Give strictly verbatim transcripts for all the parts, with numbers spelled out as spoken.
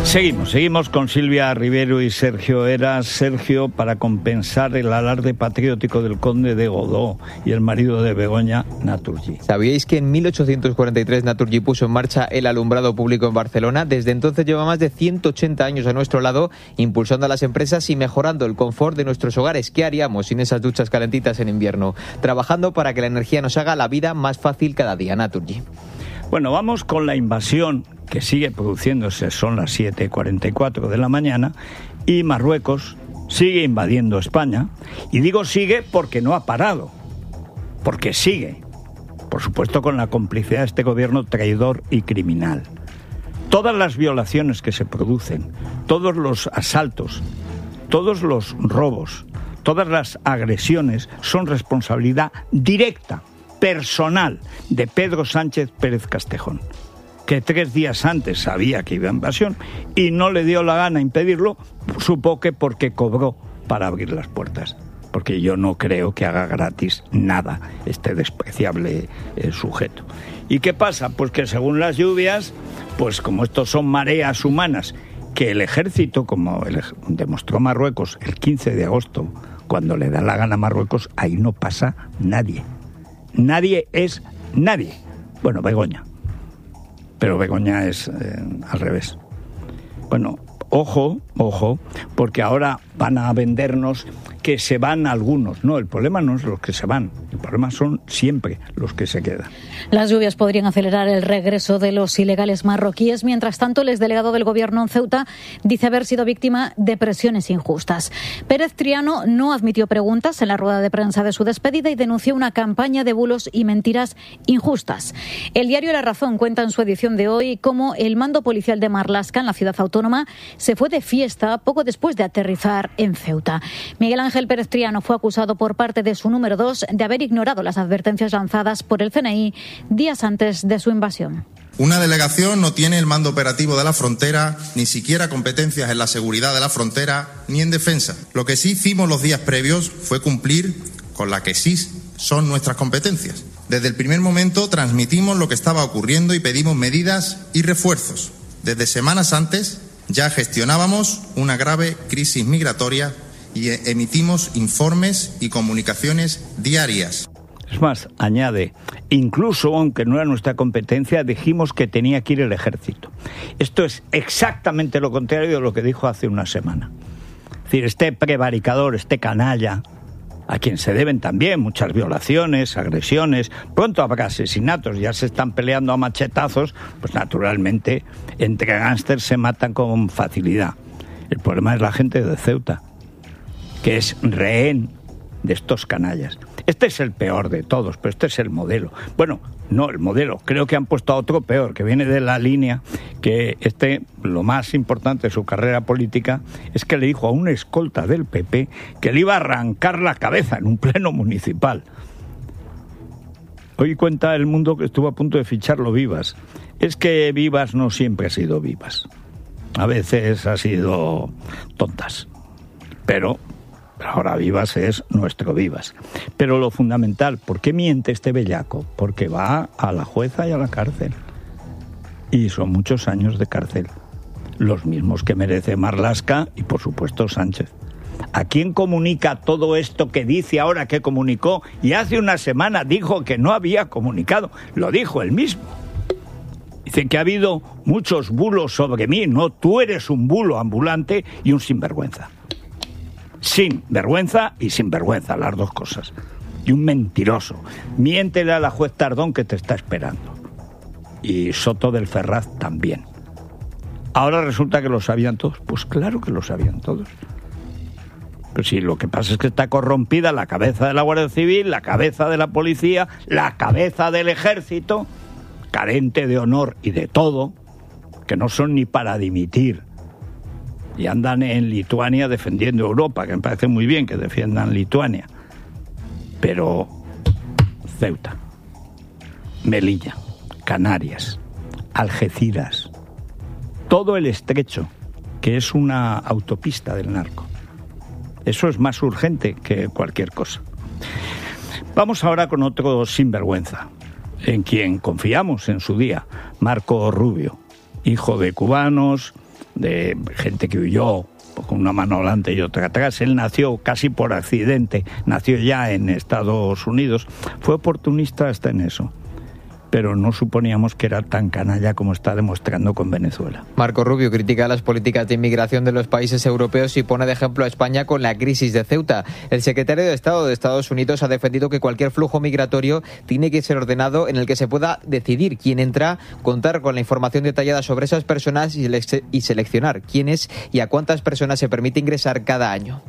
Seguimos, seguimos con Silvia Rivero y Sergio Heras. Sergio, para compensar el alarde patriótico del conde de Godó y el marido de Begoña, Naturgy. ¿Sabíais que en mil ochocientos cuarenta y tres Naturgy puso en marcha el alumbrado público en Barcelona? Desde entonces lleva más de ciento ochenta años a nuestro lado, impulsando a las empresas y mejorando el confort de nuestros hogares. ¿Qué haríamos sin esas duchas calentitas en invierno? Trabajando para que la energía nos haga la vida más fácil cada día. Naturgy. Bueno, vamos con la invasión que sigue produciéndose. Son las siete y cuarenta y cuatro de la mañana y Marruecos sigue invadiendo España. Y digo sigue porque no ha parado, porque sigue. Por supuesto con la complicidad de este gobierno traidor y criminal. Todas las violaciones que se producen, todos los asaltos, todos los robos, todas las agresiones son responsabilidad directa, personal, de Pedro Sánchez Pérez Castejón, que tres días antes sabía que iba a invasión y no le dio la gana impedirlo, supongo que porque cobró para abrir las puertas. Porque yo no creo que haga gratis nada este despreciable eh, sujeto. ¿Y qué pasa? Pues que según las lluvias, pues como estos son mareas humanas, que el ejército, como el, demostró Marruecos el quince de agosto, cuando le da la gana a Marruecos, ahí no pasa nadie. Nadie es nadie. Bueno, Begoña. Pero Begoña es eh, al revés. Bueno, ojo, ojo, porque ahora van a vendernos que se van algunos. No, el problema no es los que se van, el problema son siempre los que se quedan. Las lluvias podrían acelerar el regreso de los ilegales marroquíes. Mientras tanto, el exdelegado del Gobierno en Ceuta dice haber sido víctima de presiones injustas. Pérez Triano no admitió preguntas en la rueda de prensa de su despedida y denunció una campaña de bulos y mentiras injustas. El diario La Razón cuenta en su edición de hoy cómo el mando policial de Marlaska, en la ciudad autónoma, se fue de fiesta poco después de aterrizar en Ceuta. Miguel Ángel Pérez Triano fue acusado por parte de su número dos de haber ignorado las advertencias lanzadas por el C N I días antes de su invasión. Una delegación no tiene el mando operativo de la frontera, ni siquiera competencias en la seguridad de la frontera, ni en defensa. Lo que sí hicimos los días previos fue cumplir con la que sí son nuestras competencias. Desde el primer momento transmitimos lo que estaba ocurriendo y pedimos medidas y refuerzos. Desde semanas antes ya gestionábamos una grave crisis migratoria y emitimos informes y comunicaciones diarias. Es más, añade, incluso aunque no era nuestra competencia, dijimos que tenía que ir el ejército. Esto es exactamente lo contrario de lo que dijo hace una semana. Es decir, este prevaricador, este canalla, a quien se deben también muchas violaciones, agresiones, pronto habrá asesinatos, ya se están peleando a machetazos, pues naturalmente entre gángsters se matan con facilidad. El problema es la gente de Ceuta, que es rehén de estos canallas. Este es el peor de todos, pero este es el modelo. Bueno, no el modelo, creo que han puesto a otro peor, que viene de la línea que este, lo más importante de su carrera política, es que le dijo a un escolta del P P que le iba a arrancar la cabeza en un pleno municipal. Hoy cuenta El Mundo que estuvo a punto de ficharlo Vivas. Es que Vivas no siempre ha sido Vivas. A veces ha sido tontas, pero ahora Vivas es nuestro Vivas. Pero lo fundamental, ¿por qué miente este bellaco? Porque va a la jueza y a la cárcel. Y son muchos años de cárcel. Los mismos que merece Marlaska y, por supuesto, Sánchez. ¿A quién comunica todo esto que dice ahora que comunicó? Y hace una semana dijo que no había comunicado. Lo dijo él mismo. Dice que ha habido muchos bulos sobre mí. No, tú eres un bulo ambulante y un sinvergüenza. Sin vergüenza y sin vergüenza, las dos cosas. Y un mentiroso. Miéntele a la juez Tardón que te está esperando. Y Soto del Ferraz también. Ahora resulta que lo sabían todos. Pues claro que lo sabían todos. Pero sí, lo que pasa es que está corrompida la cabeza de la Guardia Civil, la cabeza de la policía, la cabeza del ejército, carente de honor y de todo, que no son ni para dimitir. Y andan en Lituania defendiendo Europa, que me parece muy bien que defiendan Lituania. Pero Ceuta, Melilla, Canarias, Algeciras, todo el estrecho, que es una autopista del narco. Eso es más urgente que cualquier cosa. Vamos ahora con otro sinvergüenza, en quien confiamos en su día, Marco Rubio, hijo de cubanos, de gente que huyó con una mano delante y otra atrás. Él nació casi por accidente, nació ya en Estados Unidos, fue oportunista hasta en eso. Pero no suponíamos que era tan canalla como está demostrando con Venezuela. Marco Rubio critica las políticas de inmigración de los países europeos y pone de ejemplo a España con la crisis de Ceuta. El secretario de Estado de Estados Unidos ha defendido que cualquier flujo migratorio tiene que ser ordenado en el que se pueda decidir quién entra, contar con la información detallada sobre esas personas y, le- y seleccionar quiénes y a cuántas personas se permite ingresar cada año.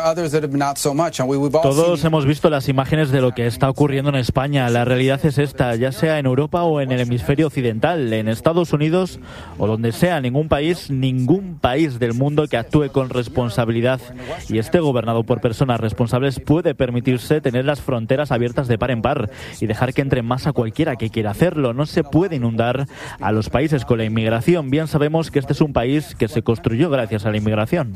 Todos hemos visto las imágenes de lo que está ocurriendo en España. La realidad es esta, ya sea en Europa o en el hemisferio occidental, en Estados Unidos o donde sea, ningún país, ningún país del mundo que actúe con responsabilidad y esté gobernado por personas responsables puede permitirse tener las fronteras abiertas de par en par y dejar que entre más a cualquiera que quiera hacerlo. No se puede inundar a los países con la inmigración. Bien sabemos que este es un país que se construyó gracias a la inmigración.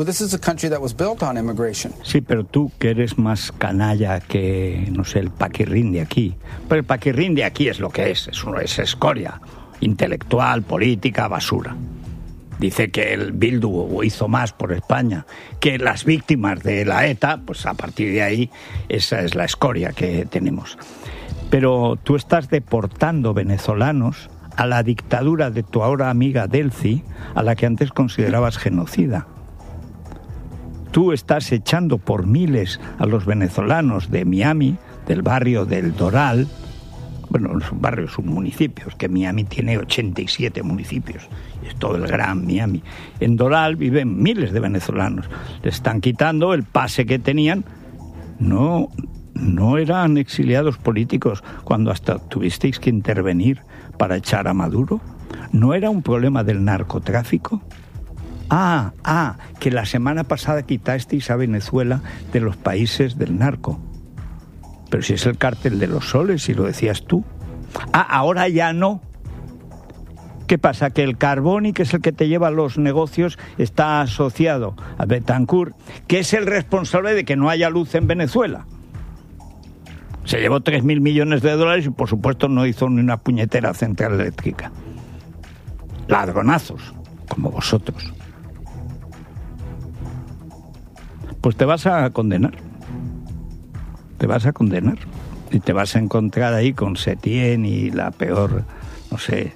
Sí, pero tú que eres más canalla que, no sé, el paquirrín de aquí. Pero el paquirrín de aquí es lo que es, es, es escoria, intelectual, política, basura. Dice que el Bildu hizo más por España que las víctimas de la ETA, pues a partir de ahí esa es la escoria que tenemos. Pero tú estás deportando venezolanos a la dictadura de tu ahora amiga Delcy, a la que antes considerabas genocida. Tú estás echando por miles a los venezolanos de Miami, del barrio del Doral, bueno, los barrios, sus municipios, que Miami tiene ochenta y siete municipios, y es todo el gran Miami. En Doral viven miles de venezolanos. Le están quitando el pase que tenían. No, no eran exiliados políticos cuando hasta tuvisteis que intervenir para echar a Maduro. ¿No era un problema del narcotráfico? Ah, ah, que la semana pasada quitasteis a Venezuela de los países del narco. Pero si es el cártel de los soles, si lo decías tú. Ah, ahora ya no. ¿Qué pasa? Que el Carboni, que es el que te lleva los negocios, está asociado a Betancourt, que es el responsable de que no haya luz en Venezuela. Se llevó tres mil millones de dólares y, por supuesto, no hizo ni una puñetera central eléctrica. Ladronazos, como vosotros. Pues te vas a condenar. Te vas a condenar. Y te vas a encontrar ahí con Setién y la peor, no sé.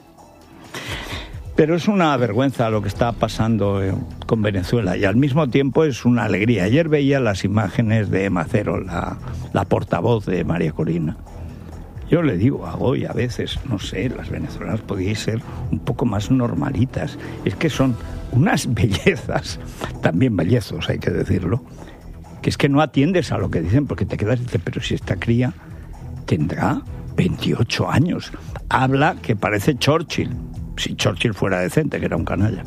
Pero es una vergüenza lo que está pasando con Venezuela y al mismo tiempo es una alegría. Ayer veía las imágenes de Macero, la, la portavoz de María Corina. Yo le digo a Goy a veces, no sé, las venezolanas podíais ser un poco más normalitas. Es que son unas bellezas, también bellezos hay que decirlo, que es que no atiendes a lo que dicen porque te quedas y dices, pero si esta cría tendrá veintiocho años, habla que parece Churchill, si Churchill fuera decente, que era un canalla.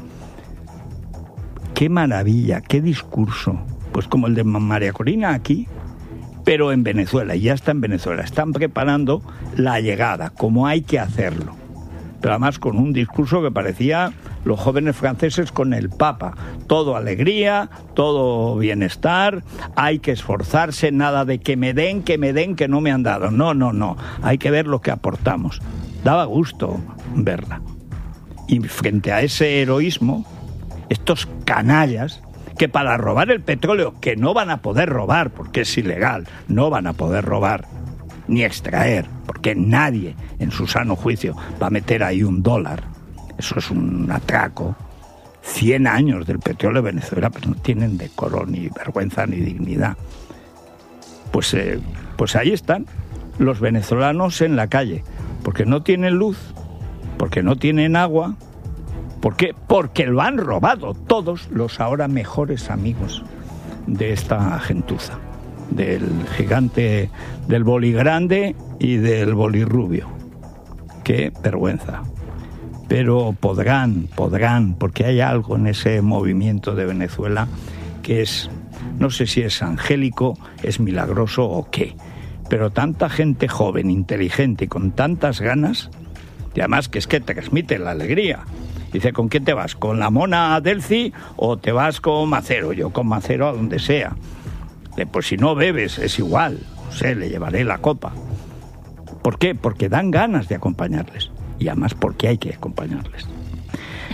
Qué maravilla, qué discurso, pues como el de María Corina aquí, pero en Venezuela, y ya está en Venezuela, están preparando la llegada, como hay que hacerlo. Pero además con un discurso que parecía los jóvenes franceses con el Papa. Todo alegría, todo bienestar, hay que esforzarse, nada de que me den, que me den, que no me han dado. No, no, no, hay que ver lo que aportamos. Daba gusto verla. Y frente a ese heroísmo, estos canallas que para robar el petróleo, que no van a poder robar porque es ilegal, no van a poder robar ni extraer, porque nadie en su sano juicio va a meter ahí un dólar. Eso es un atraco. Cien años del petróleo de Venezuela, pero no tienen decoro, ni vergüenza, ni dignidad. Pues, eh, pues ahí están los venezolanos en la calle, porque no tienen luz, porque no tienen agua. ¿Por qué? Porque lo han robado todos los ahora mejores amigos de esta gentuza, del gigante del boli grande y del boli rubio. Qué vergüenza. Pero podrán, podrán, porque hay algo en ese movimiento de Venezuela que es, no sé si es angélico, es milagroso o qué, pero tanta gente joven, inteligente y con tantas ganas, y además que es que transmite la alegría. Dice, ¿con quién te vas? ¿Con la mona Delcy o te vas con Macero? Yo con Macero a donde sea. Pues si no bebes, es igual, no sé, le llevaré la copa. ¿Por qué? Porque dan ganas de acompañarles. Y además porque hay que acompañarles.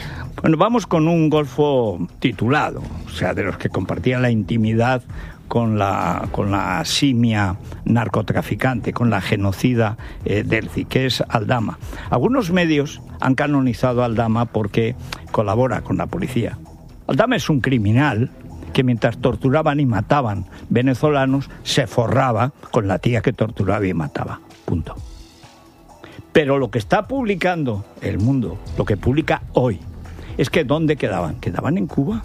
Bueno, vamos con un golfo titulado, o sea, de los que compartían la intimidad con la, con la simia narcotraficante, con la genocida eh, Delcy, que es Aldama. Algunos medios han canonizado a Aldama porque colabora con la policía. Aldama es un criminal que mientras torturaban y mataban venezolanos, se forraba con la tía que torturaba y mataba. Punto. Pero lo que está publicando El Mundo, lo que publica hoy, es que ¿dónde quedaban? ¿Quedaban en Cuba?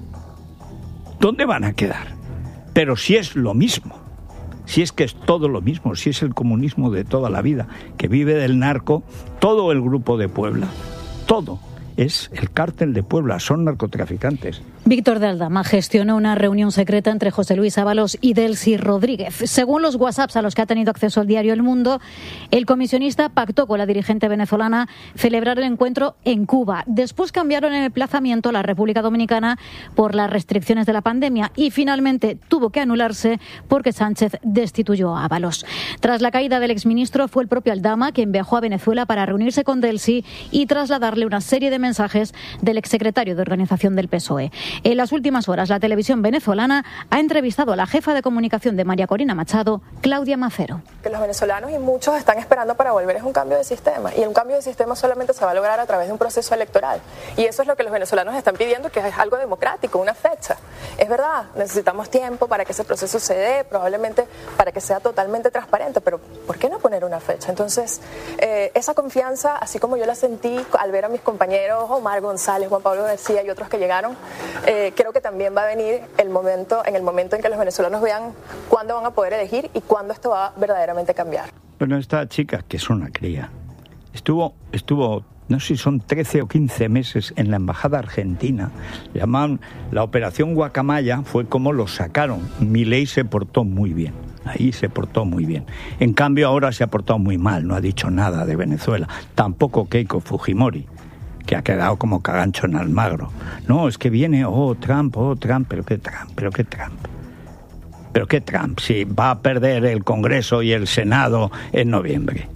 ¿Dónde van a quedar? Pero si es lo mismo, si es que es todo lo mismo, si es el comunismo de toda la vida, que vive del narco, todo el grupo de Puebla, todo es el cártel de Puebla, son narcotraficantes. Víctor de Aldama gestionó una reunión secreta entre José Luis Ábalos y Delcy Rodríguez. Según los WhatsApps a los que ha tenido acceso el diario El Mundo, el comisionista pactó con la dirigente venezolana celebrar el encuentro en Cuba. Después cambiaron el emplazamiento a la República Dominicana por las restricciones de la pandemia y finalmente tuvo que anularse porque Sánchez destituyó a Ábalos. Tras la caída del exministro, fue el propio Aldama quien viajó a Venezuela para reunirse con Delcy y trasladarle una serie de mensajes del exsecretario de Organización del P S O E. En las últimas horas, la televisión venezolana ha entrevistado a la jefa de comunicación de María Corina Machado, Claudia Macero. Que los venezolanos y muchos están esperando para volver es un cambio de sistema, y un cambio de sistema solamente se va a lograr a través de un proceso electoral, y eso es lo que los venezolanos están pidiendo, que es algo democrático, una fecha. Es verdad, necesitamos tiempo para que ese proceso se dé, probablemente para que sea totalmente transparente, pero ¿por qué no poner una fecha? Entonces, eh, esa confianza, así como yo la sentí al ver a mis compañeros Omar González, Juan Pablo García y otros que llegaron, Eh, creo que también va a venir el momento, en el momento en que los venezolanos vean cuándo van a poder elegir y cuándo esto va verdaderamente a cambiar. Bueno, esta chica, que es una cría, estuvo, estuvo, no sé si son trece o quince meses en la embajada argentina. Llamaban la operación Guacamaya, fue como lo sacaron. Milei se portó muy bien, ahí se portó muy bien. En cambio ahora se ha portado muy mal, no ha dicho nada de Venezuela, tampoco Keiko Fujimori, que ha quedado como cagancho en Almagro. No, es que viene, oh, Trump, oh, Trump, pero qué Trump, pero qué Trump. Pero qué Trump, si va a perder el Congreso y el Senado en noviembre.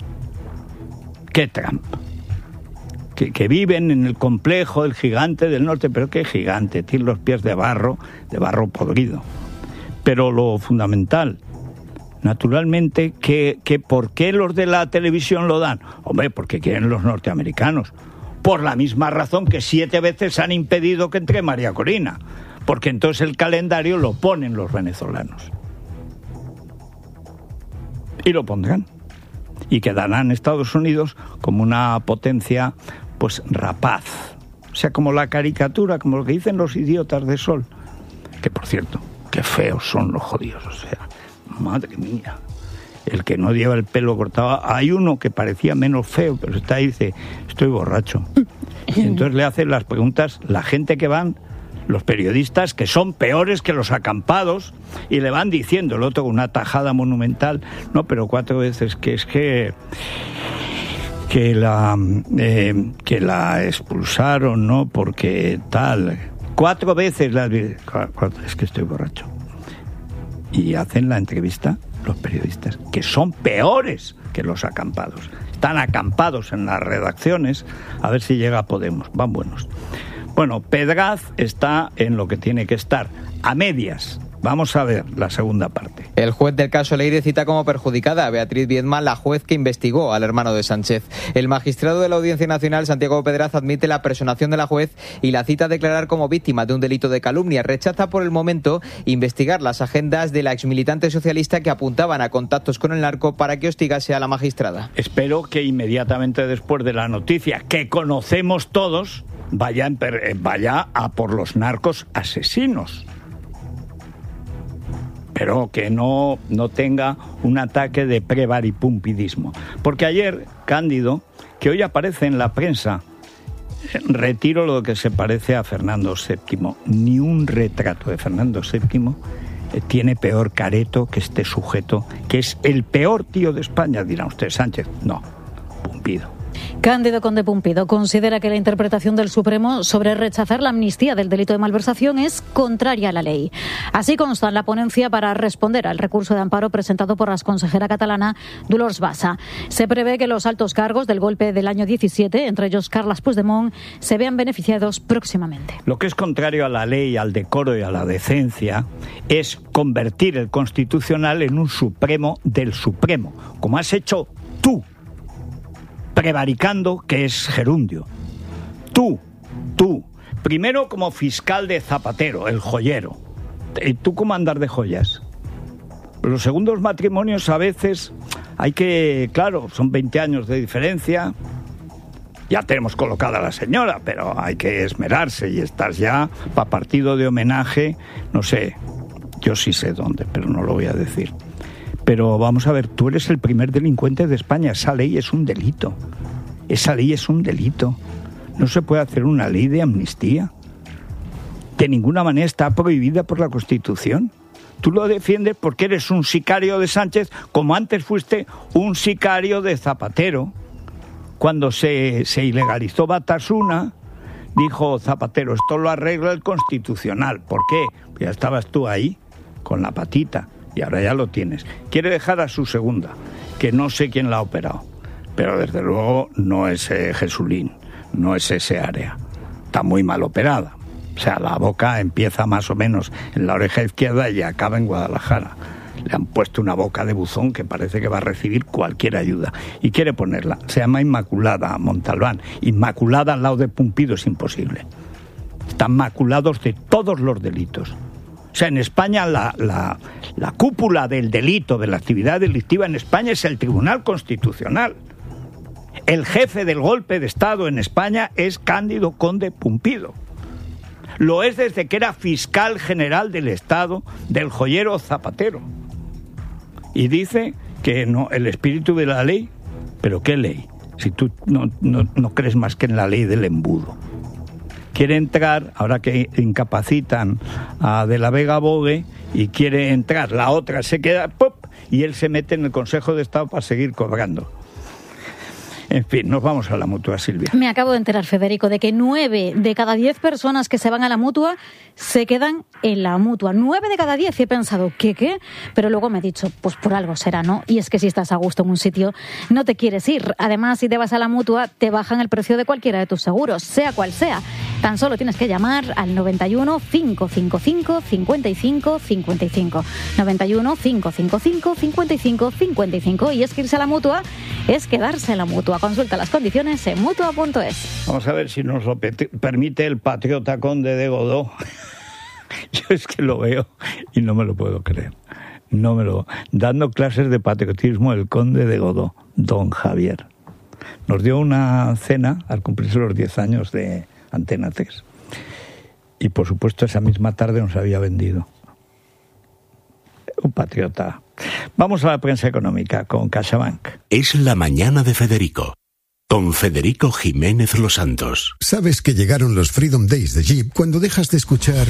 ¿Qué Trump? Que, que viven en el complejo del gigante del norte, pero qué gigante, tiene los pies de barro, de barro podrido. Pero lo fundamental, naturalmente, que, que ¿por qué los de la televisión lo dan? Hombre, porque quieren los norteamericanos. Por la misma razón que siete veces han impedido que entre María Corina, porque entonces el calendario lo ponen los venezolanos. Y lo pondrán. Y quedarán Estados Unidos como una potencia, pues, rapaz. O sea, como la caricatura, como lo que dicen los idiotas de Sol. Que, por cierto, qué feos son los jodidos, o sea, madre mía. El que no lleva el pelo cortado, hay uno que parecía menos feo, pero está ahí, dice, estoy borracho. Y entonces le hacen las preguntas la gente que van, los periodistas, que son peores que los acampados, y le van diciendo, el otro una tajada monumental, no, pero cuatro veces, que es que que la eh, que la expulsaron, ¿no? Porque tal, cuatro veces la, es que estoy borracho. Y hacen la entrevista los periodistas, que son peores que los acampados. Están acampados en las redacciones, a ver si llega Podemos, van buenos. Bueno, Pedraz está en lo que tiene que estar, a medias. Vamos a ver la segunda parte. El juez del caso Leire cita como perjudicada a Beatriz Viedma, la juez que investigó al hermano de Sánchez. El magistrado de la Audiencia Nacional, Santiago Pedraz, admite la personación de la juez y la cita a declarar como víctima de un delito de calumnia. Rechaza por el momento investigar las agendas de la exmilitante socialista que apuntaban a contactos con el narco para que hostigase a la magistrada. Espero que inmediatamente después de la noticia que conocemos todos, vaya, vaya a por los narcos asesinos. Pero que no, no tenga un ataque de prevaripumpidismo. Porque ayer, Cándido, que hoy aparece en la prensa, retiro lo que se parece a Fernando séptimo. Ni un retrato de Fernando séptimo eh, tiene peor careto que este sujeto, que es el peor tío de España, dirán ustedes, Sánchez. No, Pumpido. Cándido Conde Pumpido considera que la interpretación del Supremo sobre rechazar la amnistía del delito de malversación es contraria a la ley. Así consta en la ponencia para responder al recurso de amparo presentado por la consejera catalana Dolors Bassa. Se prevé que los altos cargos del golpe del año diecisiete, entre ellos Carles Puigdemont, se vean beneficiados próximamente. Lo que es contrario a la ley, al decoro y a la decencia es convertir el Constitucional en un Supremo del Supremo, como has hecho tú, prevaricando que es gerundio. Tú, tú, primero como fiscal de Zapatero, el joyero. ¿Y tú cómo andar de joyas? Los segundos matrimonios a veces hay que, claro, son veinte años de diferencia. Ya tenemos colocada a la señora, pero hay que esmerarse y estás ya para partido de homenaje, no sé, yo sí sé dónde, pero no lo voy a decir. Pero vamos a ver, tú eres el primer delincuente de España. Esa ley es un delito. Esa ley es un delito. No se puede hacer una ley de amnistía. De ninguna manera está prohibida por la Constitución. Tú lo defiendes porque eres un sicario de Sánchez, como antes fuiste un sicario de Zapatero. Cuando se, se ilegalizó Batasuna, dijo Zapatero, esto lo arregla el Constitucional. ¿Por qué? Pues ya estabas tú ahí, con la patita. Y ahora ya lo tienes. Quiere dejar a su segunda, que no sé quién la ha operado, pero desde luego no es eh, Jesulín, no es ese área. Está muy mal operada. O sea, la boca empieza más o menos en la oreja izquierda y acaba en Guadalajara. Le han puesto una boca de buzón que parece que va a recibir cualquier ayuda. Y quiere ponerla. Se llama Inmaculada Montalbán. Inmaculada al lado de Pumpido es imposible. Están maculados de todos los delitos. O sea, en España la, la, la cúpula del delito, de la actividad delictiva en España es el Tribunal Constitucional. El jefe del golpe de Estado en España es Cándido Conde Pumpido. Lo es desde que era fiscal general del Estado del joyero Zapatero. Y dice que no, el espíritu de la ley, ¿pero qué ley? Si tú no, no, no crees más que en la ley del embudo. Quiere entrar, ahora que incapacitan a De la Vega Bogue, y quiere entrar, la otra se queda, ¡pop!, y él se mete en el Consejo de Estado para seguir cobrando. En fin, nos vamos a la Mutua, Silvia. Me acabo de enterar, Federico, de que nueve de cada diez personas que se van a la Mutua se quedan en la Mutua. Nueve de cada diez. Y he pensado, ¿qué, qué? Pero luego me he dicho, pues por algo será, ¿no? Y es que si estás a gusto en un sitio, no te quieres ir. Además, si te vas a la Mutua, te bajan el precio de cualquiera de tus seguros, sea cual sea. Tan solo tienes que llamar al noventa y uno, cinco cinco cinco, cincuenta y cinco cincuenta y cinco. noventa y uno, cinco cinco cinco, cincuenta y cinco cincuenta y cinco. Y es que irse a la Mutua es quedarse en la Mutua. Consulta las condiciones en mutua punto es. Vamos a ver si nos lo permite el patriota Conde de Godó. Yo es que lo veo y no me lo puedo creer. No me lo... Dando clases de patriotismo el Conde de Godó, don Javier. Nos dio una cena al cumplirse los diez años de Antena tres. Y por supuesto esa misma tarde nos había vendido. Un patriota. Vamos a la prensa económica con CaixaBank. Es la mañana de Federico, con Federico Jiménez Los Santos. Sabes que llegaron los Freedom Days de Jeep cuando dejas de escuchar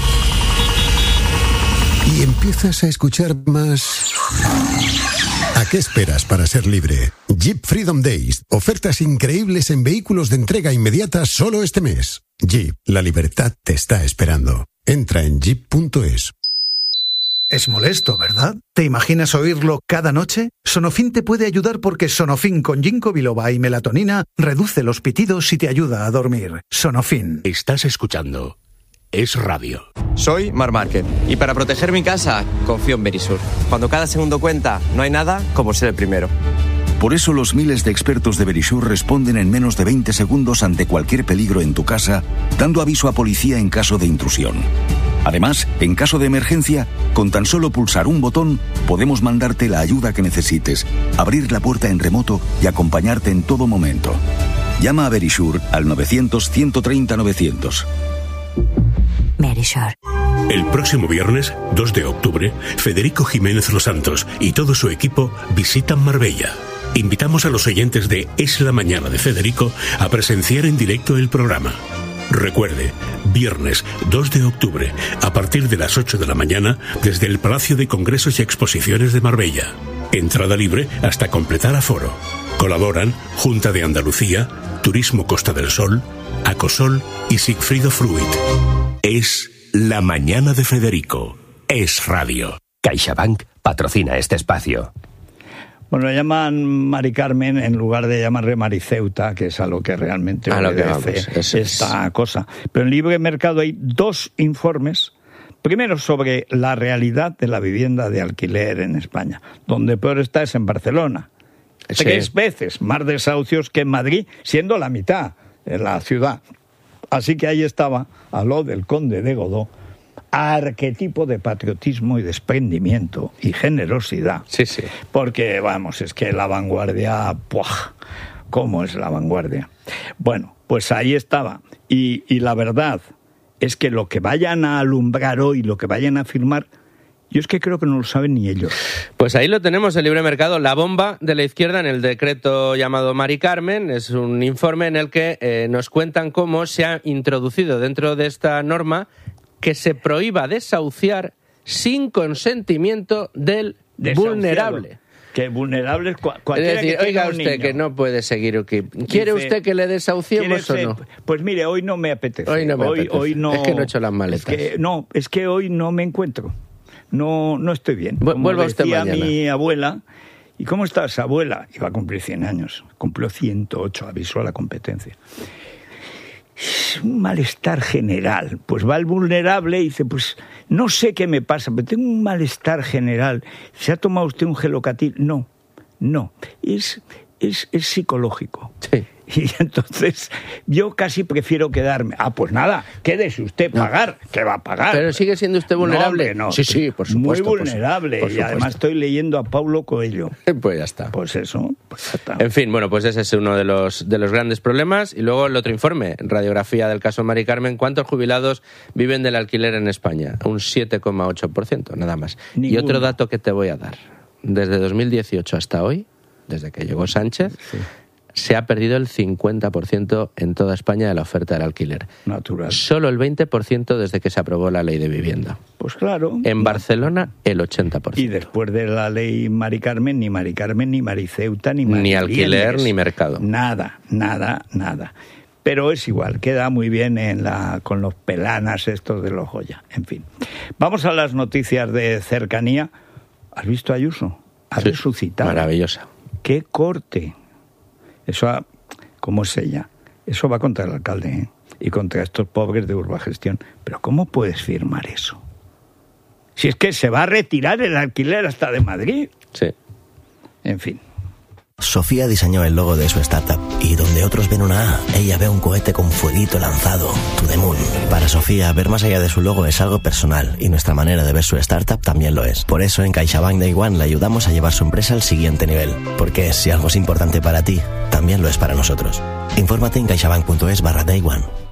y empiezas a escuchar más. ¿A qué esperas para ser libre? Jeep Freedom Days. Ofertas increíbles en vehículos de entrega inmediata solo este mes. Jeep, la libertad te está esperando. Entra en jeep punto es. Es molesto, ¿verdad? ¿Te imaginas oírlo cada noche? Sonofin te puede ayudar porque Sonofin con ginkgo biloba y melatonina reduce los pitidos y te ayuda a dormir. Sonofin. Estás escuchando Es Radio. Soy Mar Márquez y para proteger mi casa confío en Verisur. Cuando cada segundo cuenta, no hay nada como ser el primero. Por eso los miles de expertos de Verisur responden en menos de veinte segundos ante cualquier peligro en tu casa, dando aviso a policía en caso de intrusión. Además, en caso de emergencia, con tan solo pulsar un botón, podemos mandarte la ayuda que necesites, abrir la puerta en remoto y acompañarte en todo momento. Llama a Verisur al novecientos, ciento treinta, novecientos. Verisur. El próximo viernes, dos de octubre, Federico Jiménez Los Santos y todo su equipo visitan Marbella. Invitamos a los oyentes de Es la Mañana de Federico a presenciar en directo el programa. Recuerde, viernes dos de octubre, a partir de las ocho de la mañana, desde el Palacio de Congresos y Exposiciones de Marbella. Entrada libre hasta completar aforo. Colaboran Junta de Andalucía, Turismo Costa del Sol, Acosol y Sigfrido Fruit. Es La Mañana de Federico. Es radio. CaixaBank patrocina este espacio. Bueno, le llaman Mari Carmen en lugar de llamarle Mariceuta, que es a lo que realmente a obedece lo que vamos, eso esta es. cosa. Pero en Libre Mercado hay dos informes. Primero, sobre la realidad de la vivienda de alquiler en España. Donde peor está es en Barcelona. Sí. Tres veces más desahucios que en Madrid, siendo la mitad en la ciudad. Así que ahí estaba, a lo del conde de Godó, arquetipo de patriotismo y desprendimiento y generosidad. Sí, sí. Porque, vamos, es que la vanguardia, ¡puah! ¿Cómo es la vanguardia? Bueno, pues ahí estaba. Y, y la verdad es que lo que vayan a alumbrar hoy, lo que vayan a firmar, yo es que creo que no lo saben ni ellos. Pues ahí lo tenemos, el Libre Mercado, la bomba de la izquierda en el decreto llamado Mari Carmen. Es un informe en el que eh, nos cuentan cómo se ha introducido dentro de esta norma que se prohíba desahuciar sin consentimiento del Desahuciado. vulnerable. Que vulnerable es cua- Es cualquiera decir, que tenga oiga un usted niño. que no puede seguir aquí. ¿Quiere Dice, usted que le desahuciemos o ¿quiere no? ser- Pues mire, hoy no me apetece. Hoy no me apetece. Hoy no, Es que no he hecho las maletas. Es que, no, es que hoy no me encuentro. No, no estoy bien. Vu- Como vuelva usted decía mañana. mi abuela, ¿y cómo estás, abuela? Iba a cumplir cien años. Cumplió ciento ocho, avisó a la competencia. Es un malestar general. Pues va el vulnerable y dice, pues no sé qué me pasa, pero tengo un malestar general. ¿Se ha tomado usted un gelocatil? No, no. Es, es, es psicológico. Sí. Y entonces yo casi prefiero quedarme. Ah, pues nada, quédese usted pagar. ¿Qué va a pagar? Pero sigue siendo usted vulnerable. No, hombre, no. Sí, sí, por supuesto. Muy por su- vulnerable. por y supuesto. además estoy leyendo a Paulo Coelho. Pues ya está. Pues eso, pues ya está. En fin, bueno, pues ese es uno de los, de los grandes problemas. Y luego el otro informe, radiografía del caso Mari Carmen. ¿Cuántos jubilados viven del alquiler en España? Un siete coma ocho por ciento, nada más. Ninguno. Y otro dato que te voy a dar. Desde dos mil dieciocho hasta hoy, desde que llegó Sánchez, Sí. se ha perdido el cincuenta por ciento en toda España de la oferta del alquiler. Natural. Solo el veinte por ciento desde que se aprobó la ley de vivienda. Pues claro. En Barcelona, el ochenta por Y ciento. después de la ley Mari Carmen, ni Mari Carmen, ni Mariceuta, ni Ni Mari alquiler, Lienes. ni mercado. Nada, nada, nada. Pero es igual, queda muy bien en la, con los pelanas estos de los Goya. En fin. Vamos a las noticias de cercanía. ¿Has visto a Ayuso? Ha Sí, resucitado. maravillosa. ¡Qué corte! Eso, ha- ¿cómo es ella? Eso va contra el alcalde, ¿eh? Y contra estos pobres de Urbagestión. Pero ¿cómo puedes firmar eso? Si es que se va a retirar el alquiler hasta de Madrid. Sí. En fin. Sofía diseñó el logo de su startup y donde otros ven una A, ella ve un cohete con fueguito lanzado, to the moon. Para Sofía, ver más allá de su logo es algo personal y nuestra manera de ver su startup también lo es. Por eso en CaixaBank Day One le ayudamos a llevar su empresa al siguiente nivel. Porque si algo es importante para ti, también lo es para nosotros. Infórmate en caixabank punto es barra Day One.